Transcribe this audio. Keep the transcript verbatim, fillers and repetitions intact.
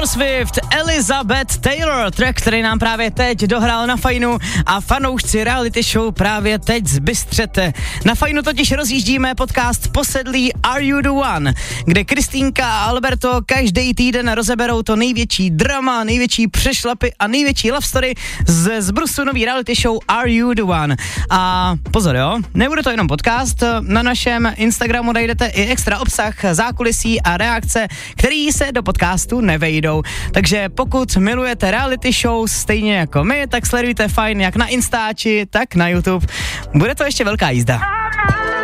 Taylor Swift, Elizabeth Taylor, track, který nám právě teď dohrál na Fajnu a fanoušci reality show právě teď zbystřete. Na Fajnu totiž rozjíždíme podcast Posedlí Are You The One, kde Kristýnka a Alberto každý týden rozeberou to největší drama, největší přešlapy a největší love story z zbrusu nový reality show Are You The One. A pozor jo, nebude to jenom podcast, na našem Instagramu najdete i extra obsah, zákulisí a reakce, který se do podcastu nevejdou. Takže pokud milujete reality show stejně jako my, tak sledujte Fajn jak na Instači, tak na YouTube. Bude to ještě velká jízda.